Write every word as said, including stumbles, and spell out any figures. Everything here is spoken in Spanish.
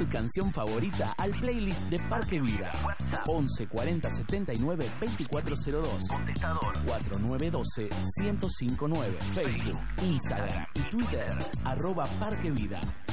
tu canción favorita al playlist de Parque Vida. once cuarenta setenta y nueve veinticuatro cero dos. Contestador cuatro nueve uno dos cero cero cinco nueve. Facebook, Instagram y Twitter arroba Parque Vida.